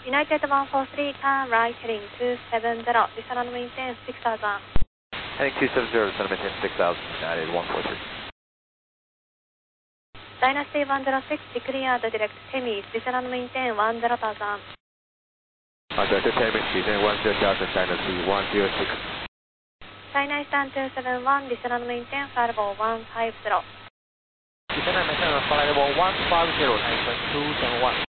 United 143, turn right heading 270, descend and maintain 6000. Heading 270, descend and maintain 6000, United 143. Dynasty 106, declared direct Temis, descend and maintain 10,000. Director Temis, descend 10,000, Dynasty 106. China Eastern 271, descend and maintain 50150. Descend and maintain 50150, China Eastern 271.